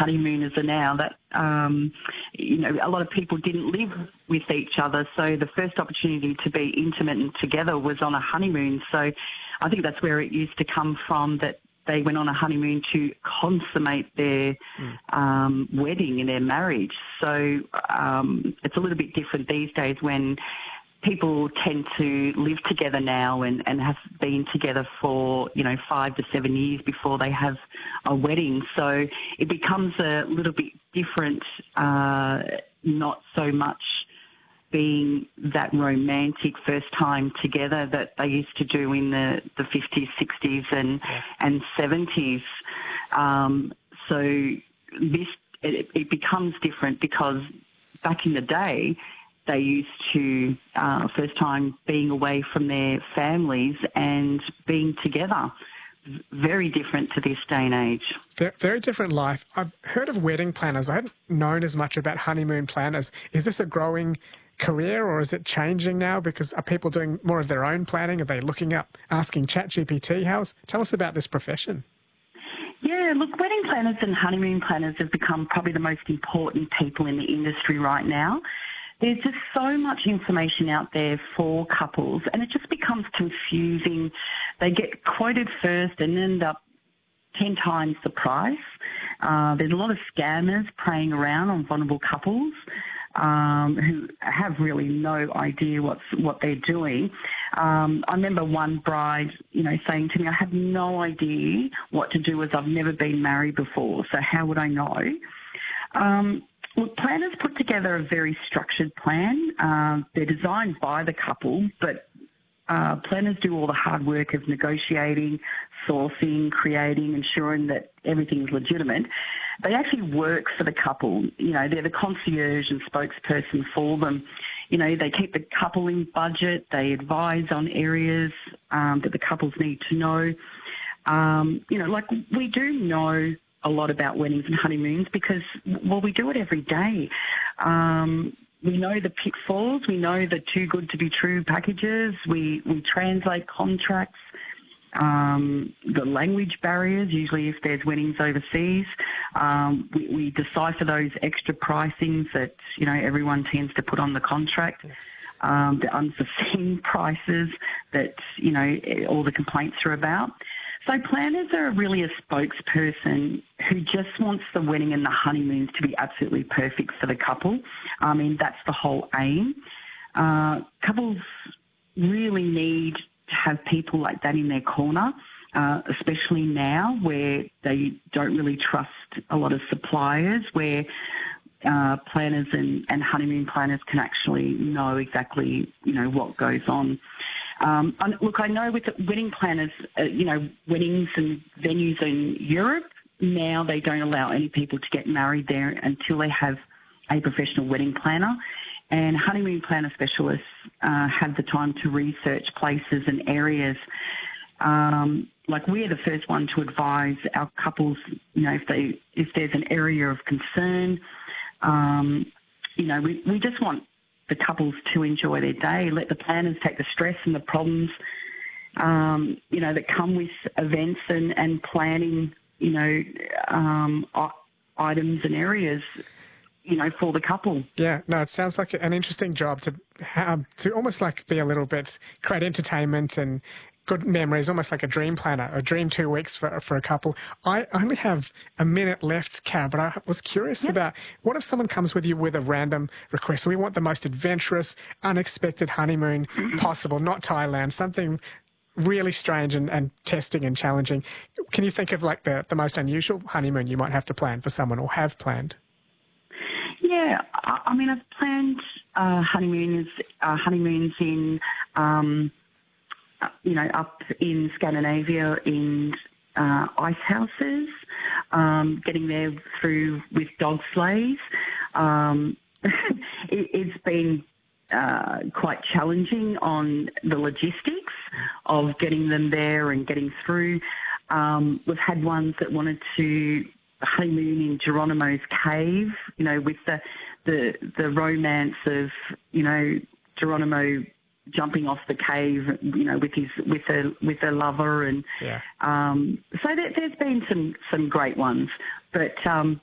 honeymooners are now, that, a lot of people didn't live with each other. So the first opportunity to be intimate and together was on a honeymoon. So I think that's where it used to come from, that they went on a honeymoon to consummate their wedding and their marriage. So it's a little bit different these days when people tend to live together now and have been together for, 5 to 7 years before they have a wedding. So it becomes a little bit different, not so much being that romantic first time together that they used to do in the 50s, 60s and 70s. So it becomes different because back in the day, they used to, first time being away from their families and being together. Very different to this day and age. Very different life. I've heard of wedding planners. I hadn't known as much about honeymoon planners. Is this a growing career, or is it changing now? Because are people doing more of their own planning? Are they looking up, asking ChatGPT? Tell us about this profession. Yeah, look, wedding planners and honeymoon planners have become probably the most important people in the industry right now. There's just so much information out there for couples, and it just becomes confusing. They get quoted first and end up 10 times the price. There's a lot of scammers preying around on vulnerable couples who have really no idea what they're doing. I remember one bride, saying to me, I have no idea what to do as I've never been married before, so how would I know? Look, planners put together a very structured plan. They're designed by the couple, but planners do all the hard work of negotiating, sourcing, creating, ensuring that everything's legitimate. They actually work for the couple. They're the concierge and spokesperson for them. They keep the couple in budget. They advise on areas that the couples need to know. We do know a lot about weddings and honeymoons because, we do it every day. We know the pitfalls. We know the too good to be true packages. We translate contracts, the language barriers, usually if there's weddings overseas. We decipher those extra pricings that, everyone tends to put on the contract. The unforeseen prices that, all the complaints are about. So planners are really a spokesperson who just wants the wedding and the honeymoons to be absolutely perfect for the couple. I mean, that's the whole aim. Couples really need to have people like that in their corner, especially now where they don't really trust a lot of suppliers, where planners and honeymoon planners can actually know exactly, what goes on. Look, I know with the wedding planners, weddings and venues in Europe, now they don't allow any people to get married there until they have a professional wedding planner. And honeymoon planner specialists have the time to research places and areas. We're the first one to advise our couples, if there's an area of concern. We just want the couples to enjoy their day, let the planners take the stress and the problems, that come with events and planning, items and areas, for the couple. Yeah, no, it sounds like an interesting job to have, to almost be a little bit, create entertainment and good memories, almost like a dream planner, a dream 2 weeks for a couple. I only have a minute left, Karen, but I was curious about what if someone comes with you with a random request? So we want the most adventurous, unexpected honeymoon possible, not Thailand, something really strange and testing and challenging. Can you think of the most unusual honeymoon you might have to plan for someone or have planned? Yeah, I mean, I've planned honeymoons in up in Scandinavia in ice houses, getting there through with dog sleighs. It's been quite challenging on the logistics of getting them there and getting through. We've had ones that wanted to honeymoon in Geronimo's cave, with the romance of, Geronimo jumping off the cave, with a lover, and so there's been some great ones. But